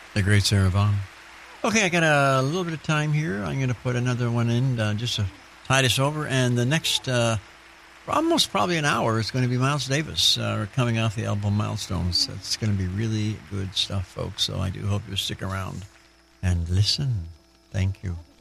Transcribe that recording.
The great Sarah Vaughan. Okay, I got a little bit of time here. I'm going to put another one in just to tide us over. And the next, almost probably an hour, is going to be Miles Davis coming off the album Milestones. It's going to be really good stuff, folks. So I do hope you stick around and listen. Thank you.